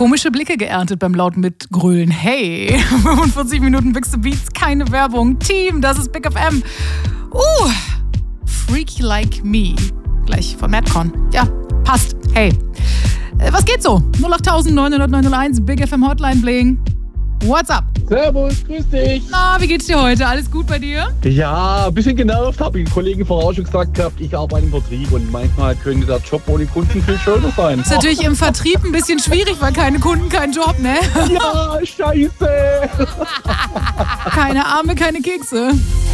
Komische Blicke geerntet beim lauten Mitgrölen. Hey, 45 Minuten Big to Beats, keine Werbung. Team, das ist Big FM. Freaky Like Me. Gleich von Madcon. Ja, passt. Hey, was geht so? 08000 900 Big FM Hotline Bling. What's up? Servus, grüß dich. Na, wie geht's dir heute? Alles gut bei dir? Ja, ein bisschen genervt, habe ich den Kollegen vorher schon gesagt gehabt, ich arbeite im Vertrieb und manchmal könnte der Job ohne Kunden viel schöner sein. Ist natürlich im Vertrieb ein bisschen schwierig, weil keine Kunden, kein Job, ne? Ja, scheiße. Keine Arme, keine Kekse.